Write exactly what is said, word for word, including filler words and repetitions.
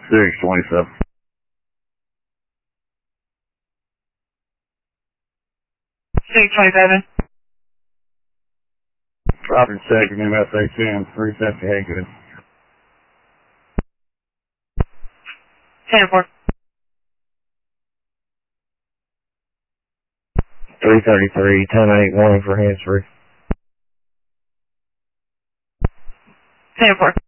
six twenty-seven. six twenty-seven. Dropping second M S A ten, three fifty Haygood. ten four. three thirty-three, ten eight, warning for hands free. ten four.